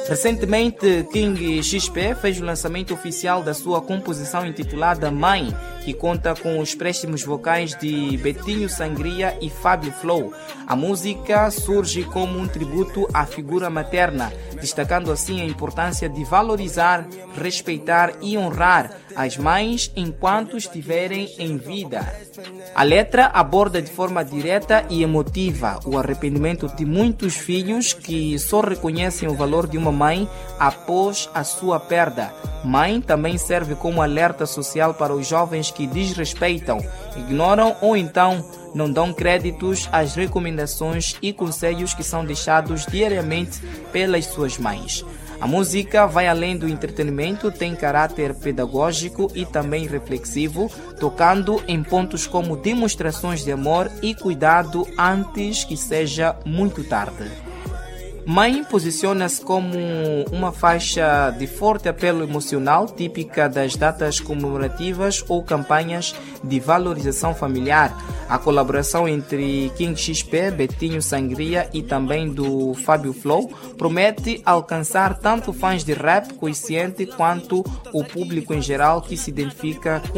Recentemente, King XP fez o lançamento oficial da sua composição intitulada Mãe, que conta com os préstimos vocais de Betinho Sangria e Fábio Flow. A música surge como um tributo à figura materna, destacando assim a importância de valorizar, respeitar e honrar as mães enquanto estiverem em vida. A letra aborda de forma direta e emotiva o arrependimento de muitos filhos que só reconhecem o valor de uma mãe após a sua perda. Mãe também serve como alerta social para os jovens que desrespeitam, ignoram ou então não dão créditos às recomendações e conselhos que são deixados diariamente pelas suas mães. A música vai além do entretenimento, tem caráter pedagógico e também reflexivo, tocando em pontos como demonstrações de amor e cuidado antes que seja muito tarde. Mãe posiciona-se como uma faixa de forte apelo emocional, típica das datas comemorativas ou campanhas de valorização familiar. A colaboração entre King XP, Betinho Sangria e também do Fábio Flow promete alcançar tanto fãs de rap consciente quanto o público em geral que se identifica com